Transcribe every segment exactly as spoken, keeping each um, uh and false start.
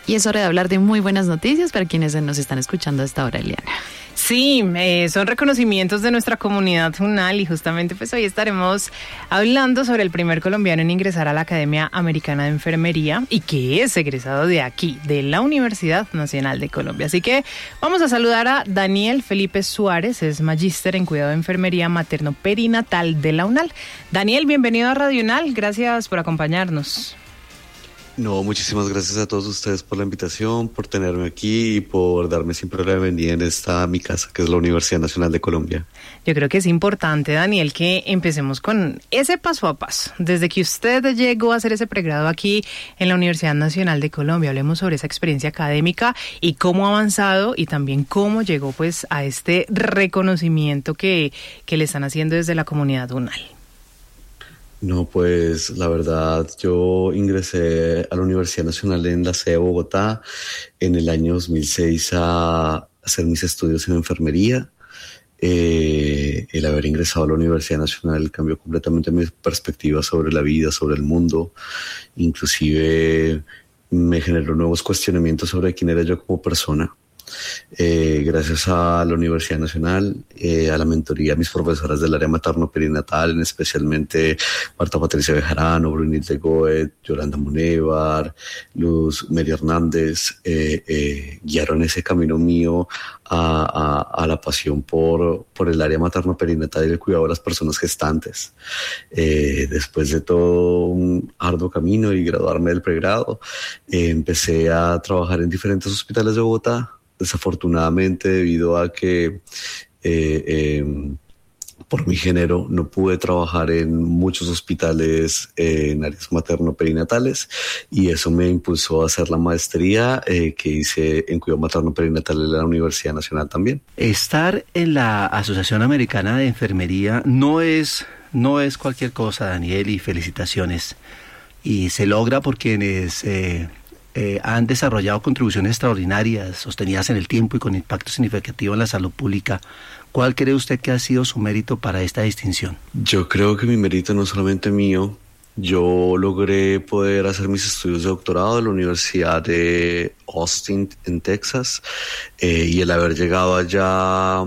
Y es hora de hablar de muy buenas noticias para quienes nos están escuchando a esta hora, Eliana. Sí, eh, son reconocimientos de nuestra comunidad UNAL y justamente pues hoy estaremos hablando sobre el primer colombiano en ingresar a la Academia Americana de Enfermería y que es egresado de aquí, de la Universidad Nacional de Colombia. Así que vamos a saludar a Daniel Felipe Suárez, es magíster en cuidado de enfermería materno-perinatal de la UNAL. Daniel, bienvenido a Radio UNAL, gracias por acompañarnos. No, muchísimas gracias a todos ustedes por la invitación, por tenerme aquí y por darme siempre la bienvenida en esta mi casa, que es la Universidad Nacional de Colombia. Yo creo que es importante, Daniel, que empecemos con ese paso a paso. Desde que usted llegó a hacer ese pregrado aquí en la Universidad Nacional de Colombia, hablemos sobre esa experiencia académica y cómo ha avanzado y también cómo llegó pues a este reconocimiento que, que le están haciendo desde la comunidad UNAL. No, pues la verdad, yo ingresé a la Universidad Nacional en la sede de Bogotá en el año dos mil seis a hacer mis estudios en enfermería. Eh, el haber ingresado a la Universidad Nacional cambió completamente mi perspectiva sobre la vida, sobre el mundo. Inclusive me generó nuevos cuestionamientos sobre quién era yo como persona. Eh, gracias a la Universidad Nacional, eh, a la mentoría de mis profesoras del área materno-perinatal, especialmente Marta Patricia Bejarano, Brunilde Goet, Yolanda Munévar, Luz Mary Hernández, eh, eh, guiaron ese camino mío a, a, a la pasión por, por el área materno-perinatal y el cuidado de las personas gestantes. Eh, después de todo un arduo camino y graduarme del pregrado, eh, empecé a trabajar en diferentes hospitales de Bogotá. Desafortunadamente, debido a que eh, eh, por mi género no pude trabajar en muchos hospitales eh, en áreas materno-perinatales, y eso me impulsó a hacer la maestría eh, que hice en cuidado materno-perinatal en la Universidad Nacional también. Estar en la Asociación Americana de Enfermería no es, no es cualquier cosa, Daniel, y felicitaciones. Y se logra por quienes Eh, Eh, han desarrollado contribuciones extraordinarias, sostenidas en el tiempo y con impacto significativo en la salud pública. ¿Cuál cree usted que ha sido su mérito para esta distinción? Yo creo que mi mérito no es solamente mío. Yo logré poder hacer mis estudios de doctorado en la Universidad de Austin, en Texas, eh, y el haber llegado allá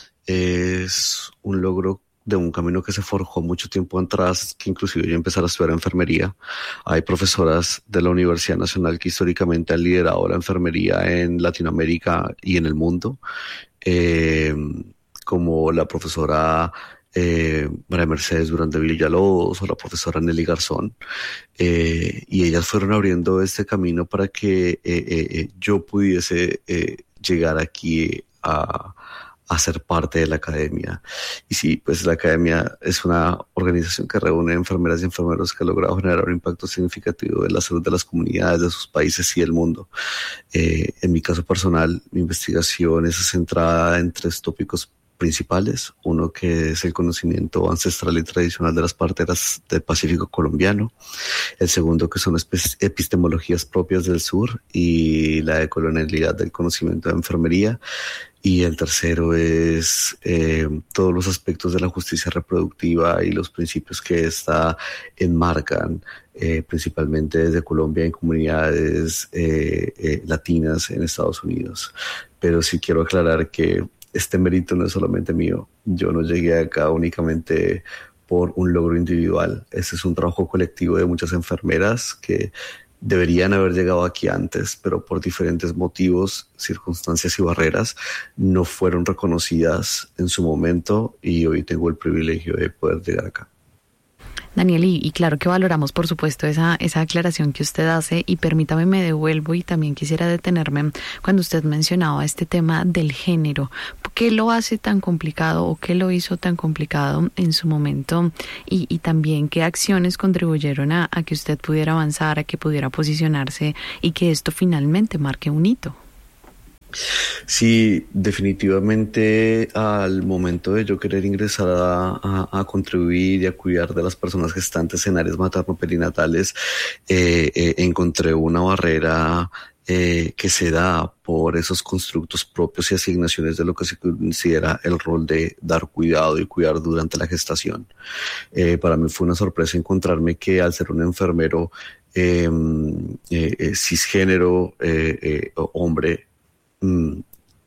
es un logro de un camino que se forjó mucho tiempo atrás, que inclusive yo empecé a estudiar enfermería. Hay profesoras de la Universidad Nacional que históricamente han liderado la enfermería en Latinoamérica y en el mundo, eh, como la profesora eh, María Mercedes Durán de Villalobos o la profesora Nelly Garzón, eh, y ellas fueron abriendo este camino para que eh, eh, yo pudiese eh, llegar aquí a a ser parte de la academia. Y sí, pues la academia es una organización que reúne enfermeras y enfermeros que ha logrado generar un impacto significativo en la salud de las comunidades, de sus países y del mundo. Eh, en mi caso personal, mi investigación es centrada en tres tópicos principales. Uno, que es el conocimiento ancestral y tradicional de las parteras del Pacífico colombiano. El segundo, que son epistemologías propias del sur y la decolonialidad del conocimiento de enfermería. Y el tercero es eh, todos los aspectos de la justicia reproductiva y los principios que ésta enmarcan, eh, principalmente desde Colombia en comunidades eh, eh, latinas en Estados Unidos. Pero sí quiero aclarar que este mérito no es solamente mío. Yo no llegué acá únicamente por un logro individual. Este es un trabajo colectivo de muchas enfermeras que deberían haber llegado aquí antes, pero por diferentes motivos, circunstancias y barreras no fueron reconocidas en su momento, y hoy tengo el privilegio de poder llegar acá. Daniel, y, y claro que valoramos, por supuesto, esa, esa aclaración que usted hace, y permítame, me devuelvo y también quisiera detenerme cuando usted mencionaba este tema del género. ¿Qué lo hace tan complicado o qué lo hizo tan complicado en su momento? Y, y también, ¿qué acciones contribuyeron a, a que usted pudiera avanzar, a que pudiera posicionarse y que esto finalmente marque un hito? Sí, definitivamente al momento de yo querer ingresar a, a, a contribuir y a cuidar de las personas gestantes en áreas materno-perinatales, eh, eh, encontré una barrera eh, que se da por esos constructos propios y asignaciones de lo que se considera el rol de dar cuidado y cuidar durante la gestación. Eh, para mí fue una sorpresa encontrarme que al ser un enfermero eh, eh, cisgénero, eh, eh, hombre, mm,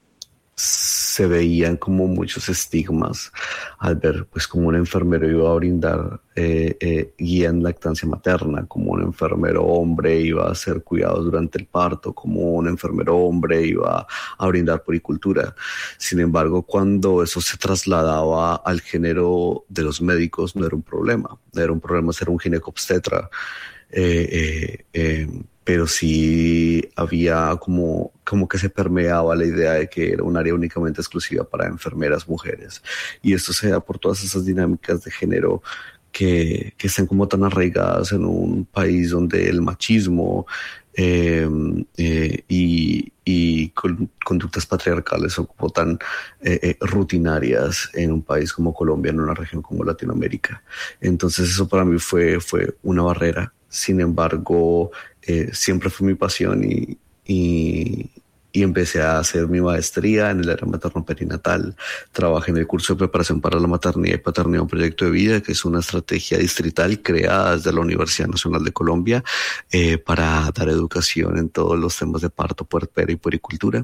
se veían como muchos estigmas al ver pues como un enfermero iba a brindar eh, eh, guía en lactancia materna, como un enfermero hombre iba a hacer cuidados durante el parto, como un enfermero hombre iba a brindar puericultura. Sin embargo, cuando eso se trasladaba al género de los médicos, no era un problema, no era un problema ser un ginecobstetra. Eh, eh, eh, pero sí había como, como que se permeaba la idea de que era un área únicamente exclusiva para enfermeras mujeres. Y esto se da por todas esas dinámicas de género que, que están como tan arraigadas en un país donde el machismo eh, eh, y, y con, conductas patriarcales son como tan eh, eh, rutinarias en un país como Colombia, en una región como Latinoamérica. Entonces eso para mí fue, fue una barrera. Sin embargo, eh, siempre fue mi pasión y, y, y empecé a hacer mi maestría en el área materno-perinatal. Trabajé en el curso de preparación para la maternidad y paternidad, un proyecto de vida, que es una estrategia distrital creada desde la Universidad Nacional de Colombia eh, para dar educación en todos los temas de parto, puerperio y puericultura.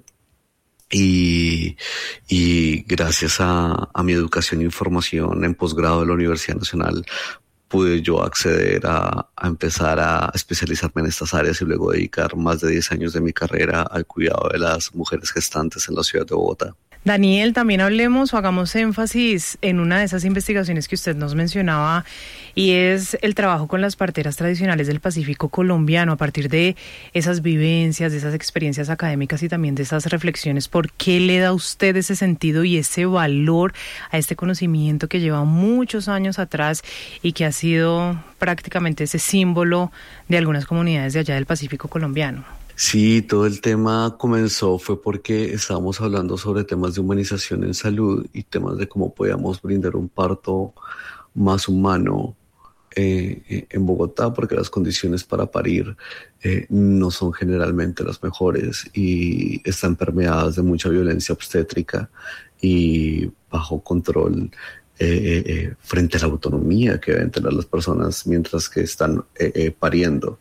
Y, y gracias a, a mi educación e información en posgrado de la Universidad Nacional, pude yo acceder a, a empezar a especializarme en estas áreas y luego dedicar más de diez años de mi carrera al cuidado de las mujeres gestantes en la ciudad de Bogotá. Daniel, también hablemos o hagamos énfasis en una de esas investigaciones que usted nos mencionaba, y es el trabajo con las parteras tradicionales del Pacífico colombiano. A partir de esas vivencias, de esas experiencias académicas y también de esas reflexiones, ¿por qué le da a usted ese sentido y ese valor a este conocimiento que lleva muchos años atrás y que ha sido prácticamente ese símbolo de algunas comunidades de allá del Pacífico colombiano? Sí, todo el tema comenzó fue porque estábamos hablando sobre temas de humanización en salud y temas de cómo podíamos brindar un parto más humano eh, en Bogotá, porque las condiciones para parir eh, no son generalmente las mejores y están permeadas de mucha violencia obstétrica y bajo control Eh, eh, frente a la autonomía que deben tener las personas mientras que están eh, eh, pariendo.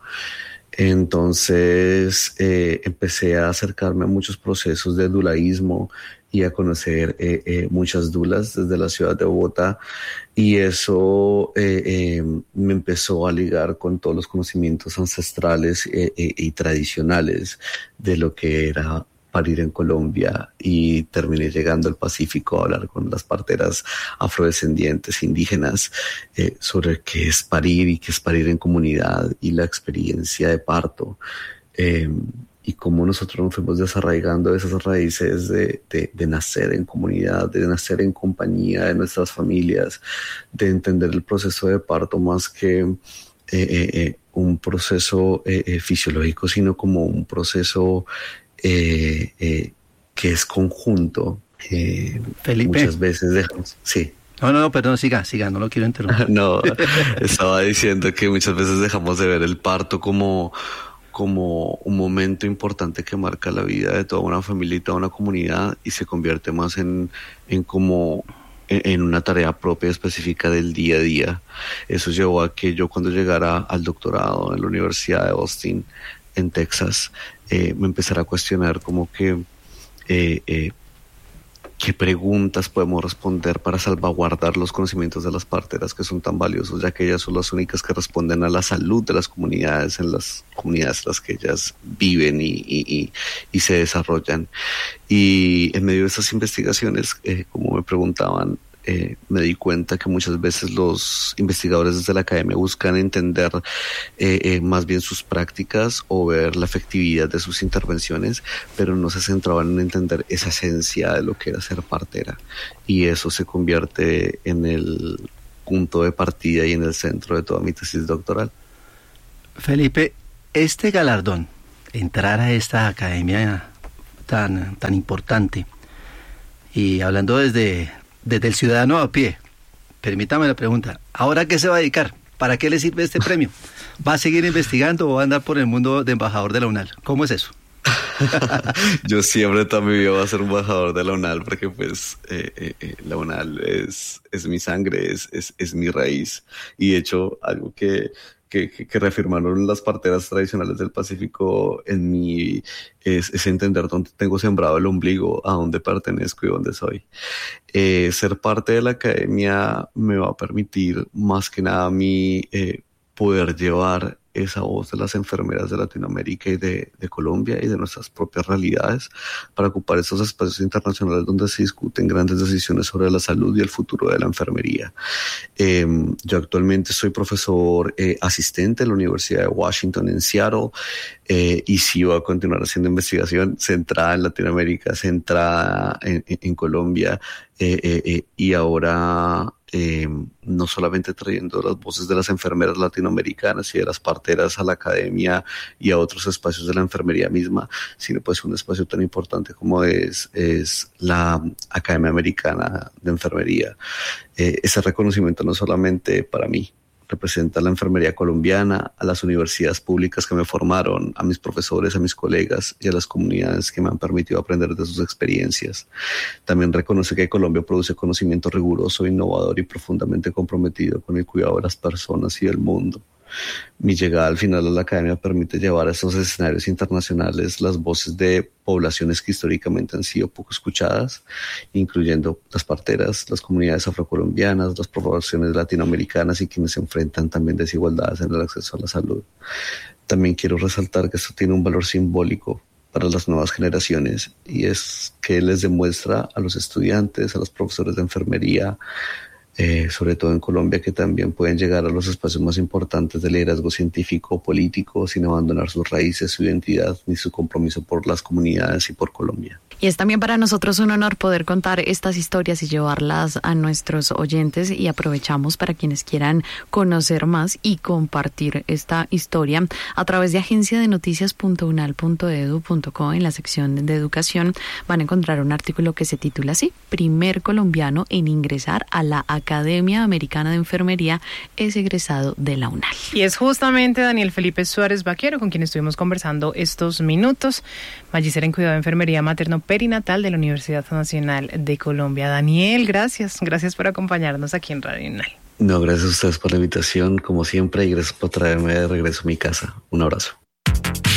Entonces eh, empecé a acercarme a muchos procesos de dulaísmo y a conocer eh, eh, muchas dulas desde la ciudad de Bogotá, y eso eh, eh, me empezó a ligar con todos los conocimientos ancestrales eh, eh, y tradicionales de lo que era parir en Colombia, y terminé llegando al Pacífico a hablar con las parteras afrodescendientes indígenas eh, sobre qué es parir y qué es parir en comunidad y la experiencia de parto eh, y cómo nosotros nos fuimos desarraigando esas raíces de, de, de nacer en comunidad, de nacer en compañía de nuestras familias, de entender el proceso de parto más que eh, eh, eh, un proceso eh, eh, fisiológico, sino como un proceso Eh, eh, que es conjunto. Eh, Felipe. Muchas veces dejamos, sí. No, no, no, perdón, siga, siga, no lo quiero interrumpir. No, estaba diciendo que muchas veces dejamos de ver el parto como, como un momento importante que marca la vida de toda una familia y toda una comunidad, y se convierte más en, en como en, en una tarea propia específica del día a día. Eso llevó a que yo, cuando llegara al doctorado en la Universidad de Austin, en Texas, eh, me empezara a cuestionar como que eh, eh, qué preguntas podemos responder para salvaguardar los conocimientos de las parteras, que son tan valiosos, ya que ellas son las únicas que responden a la salud de las comunidades, en las comunidades en las que ellas viven y, y, y, y se desarrollan. Y en medio de estas investigaciones, eh, como me preguntaban, Eh, me di cuenta que muchas veces los investigadores desde la academia buscan entender eh, eh, más bien sus prácticas o ver la efectividad de sus intervenciones, pero no se centraban en entender esa esencia de lo que era ser partera, y eso se convierte en el punto de partida y en el centro de toda mi tesis doctoral. Felipe, este galardón, entrar a esta academia tan, tan importante, y hablando desde Desde el ciudadano a pie, permítame la pregunta, ¿ahora qué se va a dedicar? ¿Para qué le sirve este premio? ¿Va a seguir investigando o va a andar por el mundo de embajador de la UNAL? ¿Cómo es eso? Yo siempre toda mi vida voy a ser embajador de la UNAL, porque pues eh, eh, la UNAL es, es mi sangre, es, es, es mi raíz. Y de hecho, algo que, que, que, que reafirmaron las parteras tradicionales del Pacífico en mí es, es entender dónde tengo sembrado el ombligo, a dónde pertenezco y dónde soy. Eh, ser parte de la academia me va a permitir más que nada a mí eh, poder llevar esa voz de las enfermeras de Latinoamérica y de, de Colombia y de nuestras propias realidades para ocupar estos espacios internacionales donde se discuten grandes decisiones sobre la salud y el futuro de la enfermería. Eh, yo actualmente soy profesor eh, asistente en la Universidad de Washington en Seattle eh, y sí voy a continuar haciendo investigación centrada en Latinoamérica, centrada en, en, en Colombia eh, eh, eh, y ahora Eh, no solamente trayendo las voces de las enfermeras latinoamericanas y de las parteras a la academia y a otros espacios de la enfermería misma, sino pues un espacio tan importante como es, es la Academia Americana de Enfermería. Eh, ese reconocimiento no solamente para mí, representa a la enfermería colombiana, a las universidades públicas que me formaron, a mis profesores, a mis colegas y a las comunidades que me han permitido aprender de sus experiencias. También reconoce que Colombia produce conocimiento riguroso, innovador y profundamente comprometido con el cuidado de las personas y del mundo. Mi llegada al final a la academia permite llevar a estos escenarios internacionales las voces de poblaciones que históricamente han sido poco escuchadas, incluyendo las parteras, las comunidades afrocolombianas, las poblaciones latinoamericanas y quienes enfrentan también desigualdades en el acceso a la salud. También quiero resaltar que esto tiene un valor simbólico para las nuevas generaciones y es que les demuestra a los estudiantes, a los profesores de enfermería, Eh, sobre todo en Colombia, que también pueden llegar a los espacios más importantes del liderazgo científico o político sin abandonar sus raíces, su identidad ni su compromiso por las comunidades y por Colombia. Y es también para nosotros un honor poder contar estas historias y llevarlas a nuestros oyentes, y aprovechamos para quienes quieran conocer más y compartir esta historia a través de agencia de noticias punto unal punto edu punto co. En la sección de educación van a encontrar un artículo que se titula así: Primer colombiano en ingresar a la Academia Americana de Enfermería es egresado de la UNAL. Y es justamente Daniel Felipe Suárez Vaquero con quien estuvimos conversando estos minutos, magíster en cuidado de enfermería materno perinatal de la Universidad Nacional de Colombia. Daniel, gracias, gracias por acompañarnos aquí en Radio UNAL. No, gracias a ustedes por la invitación, como siempre, y gracias por traerme de regreso a mi casa. Un abrazo.